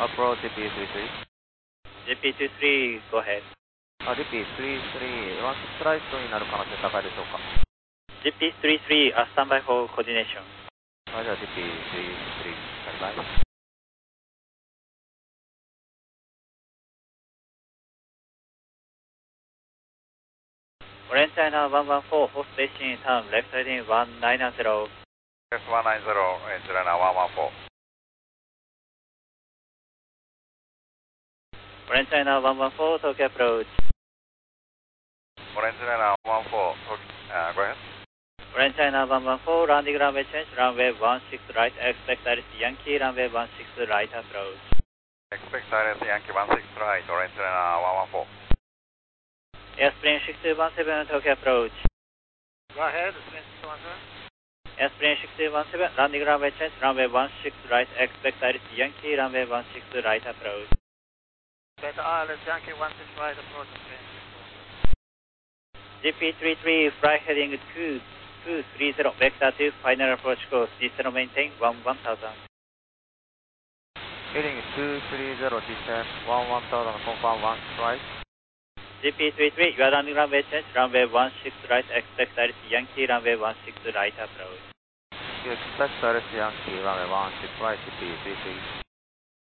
Approach GP33. GP23, go ahead. GP33、16ライトになる可能性高いでしょうか。 GP33, standby for coordination. じゃあ GP33、スタンバイ。 Orange China 114, host station turn left heading 190. Yes, 190, Orange China 114. Orange China 114, Tokyo approach. Orange China 114, go ahead. Orange China 114, landing runway change, runway 16 right, expect Iris Yankee, runway 16 right approach. Expect Iris Yankee 16 right, Orange China 114. Airplane 6217, Tokyo approach. Go ahead, Airplane 6217. Airplane 6217, landing runway change, runway 16 right, expect Iris Yankee, runway 16 right approach. Beta Iris Yankee 16 right approach, GP33, fly heading 2230, vector 2, final approach course, descent maintain 1000. Heading 230, descent 1000, confirm 1 right. GP33, you are landing runway change, runway 16 right, expect Iris Yankee, runway 16 right approach. You expect Iris Yankee, runway 16 right, GP33.